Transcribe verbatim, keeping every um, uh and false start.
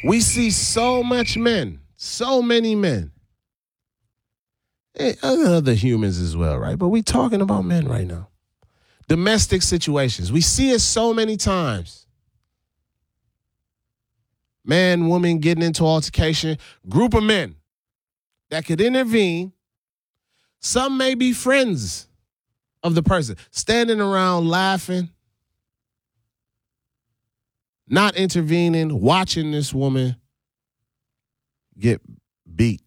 We see so much men, so many men. And other humans as well, right? But we talking about men right now. Domestic situations. We see it so many times. Man, woman getting into altercation. Group of men that could intervene. Some may be friends of the person. Standing around laughing. Not intervening. Watching this woman get beat.